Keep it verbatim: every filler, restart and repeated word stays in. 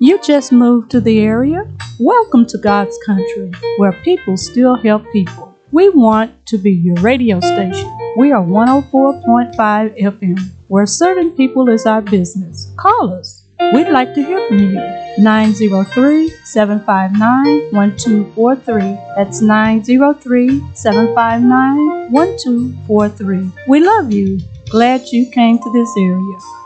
You just moved to the area? Welcome to God's country, where people still help people. We want to be your radio station. We are one oh four point five F M, where serving people is our business. Call us. We'd like to hear from you. nine oh three, seven five nine, one two four three. That's nine oh three, seven five nine, one two four three. We love you. Glad you came to this area.